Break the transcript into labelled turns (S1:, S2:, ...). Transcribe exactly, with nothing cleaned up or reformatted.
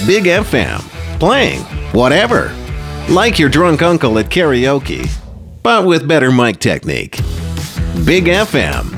S1: Big F M. Playing whatever. Like your drunk uncle at karaoke, but with better mic technique. Big F M.